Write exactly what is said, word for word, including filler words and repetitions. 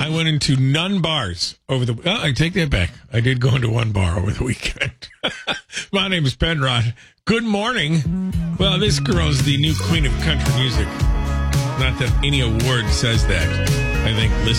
I went into none bars over the... Oh, I take that back. I did go into one bar over the weekend. My name is Penrod. Good morning. Well, this girl's the new queen of country music. Not that any award says that. I think listening